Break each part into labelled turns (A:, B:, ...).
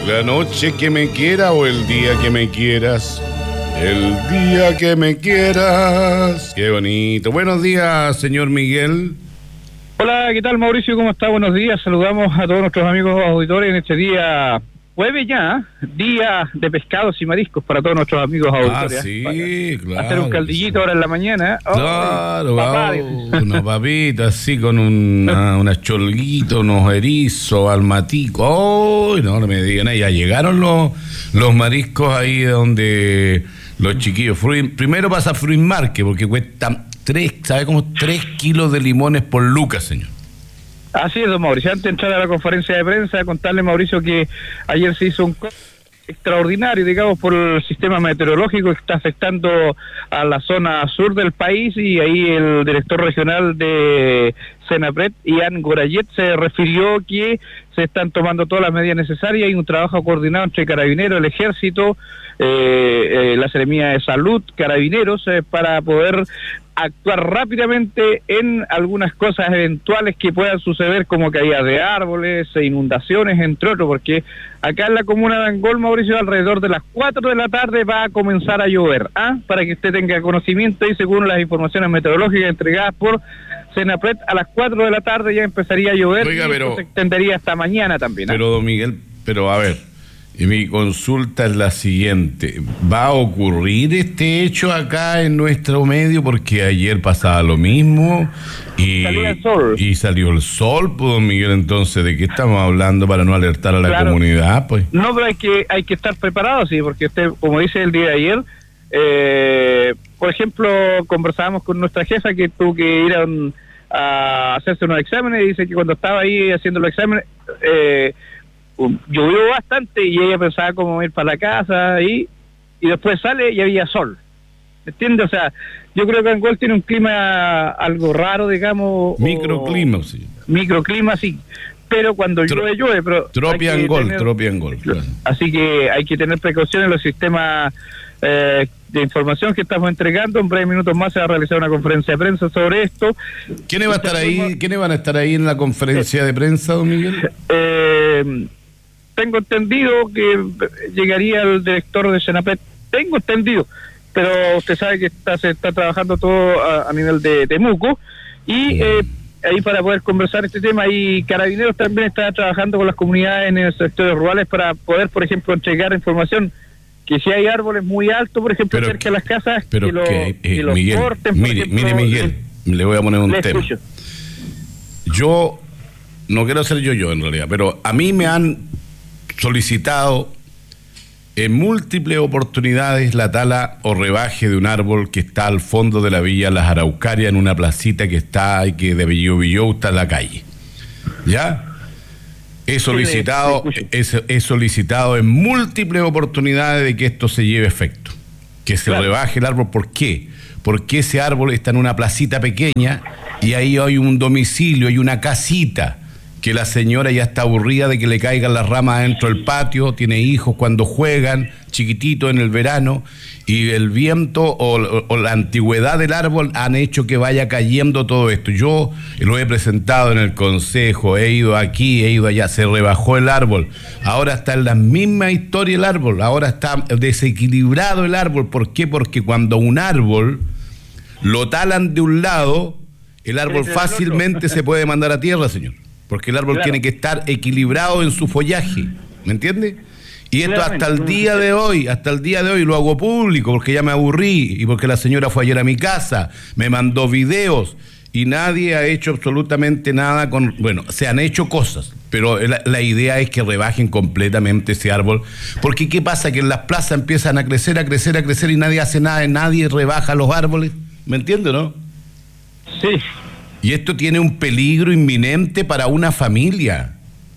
A: La noche que me quiera o el día que me quieras. El día que me quieras. Qué bonito. Buenos días, señor Miguel.
B: Hola, ¿qué tal, Mauricio? ¿Cómo está? Buenos días. Saludamos a todos nuestros amigos auditores en este día jueves ya, día de pescados y mariscos para todos nuestros amigos auditores.
A: Sí, claro.
B: Hacer un caldillito ahora en la mañana.
A: Claro, una papita así con unas cholguitos, unos erizos, almaticos. ¡Oh! No me digan, ya llegaron los mariscos ahí donde los chiquillos. Primero pasa a Fruit Market porque cuestan 3 kilos de limones por lucas, señor.
B: Así es, don Mauricio. Antes de entrar a la conferencia de prensa, contarle, Mauricio, que ayer se hizo un extraordinario, digamos, por el sistema meteorológico que está afectando a la zona sur del país, y ahí el director regional de Senapred, Ian Gorayet, se refirió que se están tomando todas las medidas necesarias. Hay un trabajo coordinado entre Carabineros, el Ejército, la Seremía de Salud, Carabineros, para poder actuar rápidamente en algunas cosas eventuales que puedan suceder, como caídas de árboles, inundaciones, entre otros, porque acá en la comuna de Angol, Mauricio, alrededor de las 4 de la tarde va a comenzar a llover, para que usted tenga conocimiento, y según las informaciones meteorológicas entregadas por Senapred, a las 4 de la tarde ya empezaría a llover.
A: Oiga, pero
B: se extendería hasta mañana también.
A: Pero, don Miguel, a ver, mi consulta es la siguiente: ¿va a ocurrir este hecho acá en nuestro medio? Porque ayer pasaba lo mismo y salió el sol, pues, don Miguel. Entonces, ¿de qué estamos hablando para no alertar a la comunidad? Pues
B: no, pero hay que estar preparados, sí, porque usted, como dice el día de ayer, por ejemplo, conversábamos con nuestra jefa que tuvo que ir a hacerse unos exámenes, y dice que cuando estaba ahí haciendo los exámenes, llovió bastante y ella pensaba cómo ir para la casa, y después sale y había sol. ¿Entiendes? O sea, yo creo que Angol tiene un clima algo raro, digamos.
A: Microclima, sí.
B: Microclima, sí. Pero cuando llueve, pero...
A: Tropia Angol. Claro.
B: Así que hay que tener precaución en los sistemas de información que estamos entregando. En breves minutos más se va a realizar una conferencia de prensa sobre esto.
A: ¿Quiénes van a estar ahí en la conferencia de prensa, don Miguel?
B: Tengo entendido que llegaría el director de Senapred. Tengo entendido, pero usted sabe que se está trabajando todo a nivel de Temuco, y ahí para poder conversar este tema. Y Carabineros también está trabajando con las comunidades en los sectores rurales para poder, por ejemplo, entregar información que si hay árboles muy altos, por ejemplo, cerca de las casas, que los
A: Miguel,
B: corten.
A: Mire, Miguel, le voy a poner un tema.
B: Escucho.
A: Yo no quiero ser yo en realidad, pero a mí me han solicitado en múltiples oportunidades la tala o rebaje de un árbol que está al fondo de la villa Las Araucarias, en una placita que está de Villou está en la calle. ¿Ya? He solicitado en múltiples oportunidades de que esto se lleve efecto, que se rebaje el árbol. ¿Por qué? Porque ese árbol está en una placita pequeña y ahí hay un domicilio, hay una casita, que la señora ya está aburrida de que le caigan las ramas dentro del patio, tiene hijos cuando juegan, chiquititos en el verano, y el viento o la antigüedad del árbol han hecho que vaya cayendo todo esto. Yo lo he presentado en el consejo, he ido aquí, he ido allá, se rebajó el árbol, ahora está en la misma historia el árbol, ahora está desequilibrado el árbol. ¿Por qué? Porque cuando un árbol lo talan de un lado, el árbol fácilmente se puede mandar a tierra, señor. Porque el árbol tiene que estar equilibrado en su follaje, ¿me entiende? Y esto hasta el día de hoy lo hago público, porque ya me aburrí, y porque la señora fue ayer a mi casa, me mandó videos, y nadie ha hecho absolutamente nada se han hecho cosas, pero la idea es que rebajen completamente ese árbol, porque ¿qué pasa? Que en las plazas empiezan a crecer, y nadie hace nada, nadie rebaja los árboles, ¿me entiende, no?
B: Sí.
A: Y esto tiene un peligro inminente para una familia.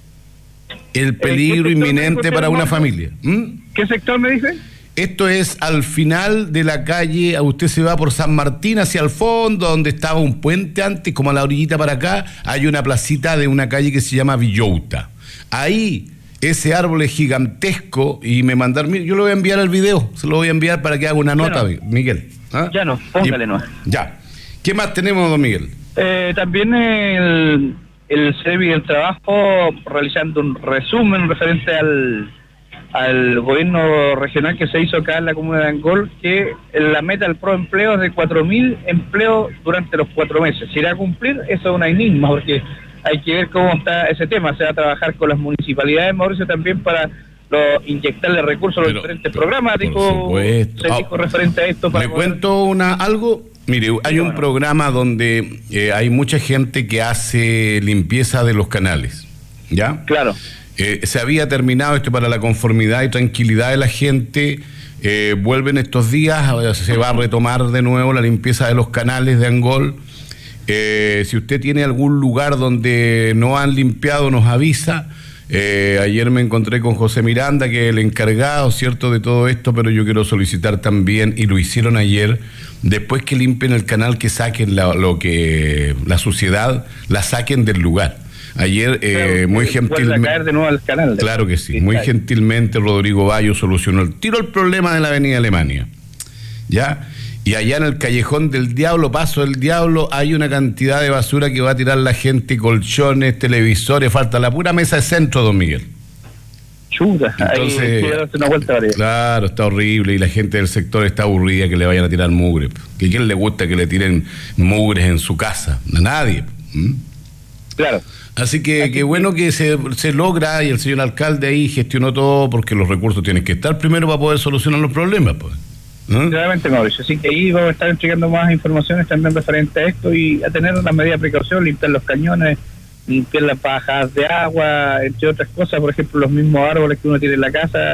A: El peligro inminente para una familia.
B: ¿Qué sector me dice?
A: Esto es al final de la calle, usted se va por San Martín hacia el fondo, donde estaba un puente antes, como a la orillita para acá, hay una placita de una calle que se llama Villota. Ahí, ese árbol es gigantesco, y me mandaron, yo le voy a enviar el video, se lo voy a enviar para que haga una nota, Miguel.
B: Ya no, póngale no.
A: Ya. ¿Qué más tenemos, don Miguel?
B: También el SEBI del trabajo realizando un resumen referente al gobierno regional que se hizo acá en la comuna de Angol, que la meta del proempleo es de 4.000 empleos durante los 4 meses. ¿Se irá a cumplir? Eso es una enigma, porque hay que ver cómo está ese tema. Se va a trabajar con las municipalidades, Mauricio, también para inyectarle recursos a los diferentes programas. Se dijo referente a esto.
A: ¿Le cuento algo? Mire, hay un programa donde hay mucha gente que hace limpieza de los canales, ¿ya?
B: Claro.
A: Se había terminado esto para la conformidad y tranquilidad de la gente. Vuelven estos días, se va a retomar de nuevo la limpieza de los canales de Angol. Si usted tiene algún lugar donde no han limpiado, nos avisa. Ayer me encontré con José Miranda, que es el encargado, ¿cierto?, de todo esto, pero yo quiero solicitar también, y lo hicieron ayer, después que limpien el canal, que saquen la suciedad, la saquen del lugar. Ayer, claro, muy gentilmente...
B: caer de nuevo al canal.
A: Claro que sí, muy gentilmente Rodrigo Bayo solucionó el problema de la avenida Alemania, ¿ya? Y allá en el Callejón del Diablo, Paso del Diablo, hay una cantidad de basura que va a tirar la gente, colchones, televisores, falta la pura mesa de centro, don Miguel.
B: Chuta, entonces, ahí una vuelta varias.
A: Claro, está horrible y la gente del sector está aburrida que le vayan a tirar mugre. ¿Que quién le gusta que le tiren mugres en su casa? A nadie.
B: Claro.
A: Así que qué bueno que se logra, y el señor alcalde ahí gestionó todo, porque los recursos tienen que estar primero para poder solucionar los problemas, pues.
B: Claramente, Mauricio, así que ahí vamos a estar entregando más informaciones también referente a esto y a tener una medida de precaución, limpiar los cañones, limpiar las bajadas de agua, entre otras cosas. Por ejemplo, los mismos árboles que uno tiene en la casa,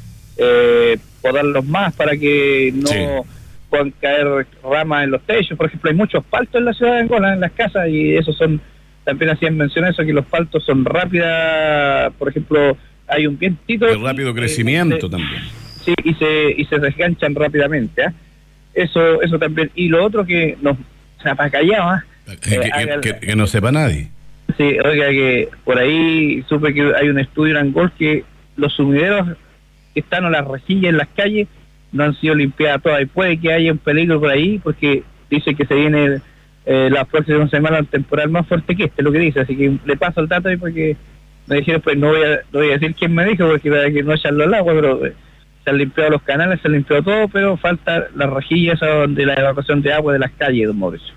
B: podarlos más para que no puedan caer ramas en los techos. Por ejemplo, hay muchos paltos en la ciudad de Angola, en las casas, y esos son, también hacían mención a eso, que los paltos son rápidas. Por ejemplo, hay un vientito
A: de rápido crecimiento también.
B: Sí, y se desganchan rápidamente, ¿eh? Eso también. Y lo otro que nos se ha callado,
A: que no sepa nadie.
B: Sí, oiga, que por ahí supe que hay un estudio en Angol que los sumideros que están, o las rejillas en las calles, no han sido limpiadas todas, y puede que haya un peligro por ahí, porque dice que se viene la próxima semana un temporal más fuerte que lo que dice. Así que le paso el dato ahí, porque me dijeron, pues no voy a decir quién me dijo, porque para que no echarlo al agua, pero se han limpiado los canales, se han limpiado todo, pero falta las rejillas de la evacuación de agua de las calles, don Mauricio.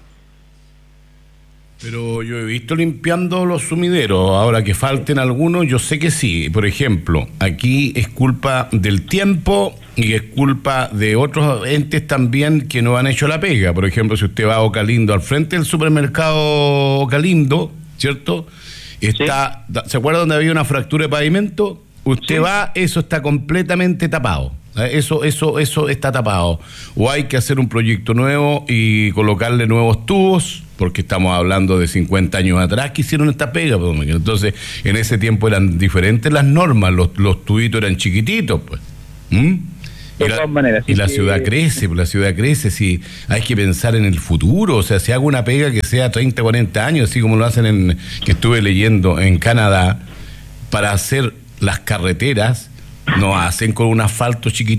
A: Pero yo he visto limpiando los sumideros. Ahora que falten algunos, yo sé que sí. Por ejemplo, aquí es culpa del tiempo y es culpa de otros entes también que no han hecho la pega. Por ejemplo, si usted va a Ocalindo, al frente del supermercado Ocalindo, ¿cierto? Está, ¿se acuerda donde había una fractura de pavimento? Usted va, eso está completamente tapado. Eso está tapado. O hay que hacer un proyecto nuevo y colocarle nuevos tubos, porque estamos hablando de 50 años atrás que hicieron esta pega. Pues. Entonces, en ese tiempo eran diferentes las normas, los tubitos eran chiquititos, pues.
B: De todas maneras.
A: Y la ciudad crece, si hay que pensar en el futuro. O sea, si hago una pega que sea 30, 40 años, así como lo hacen que estuve leyendo en Canadá, para hacer las carreteras, no hacen con un asfalto chiquitito.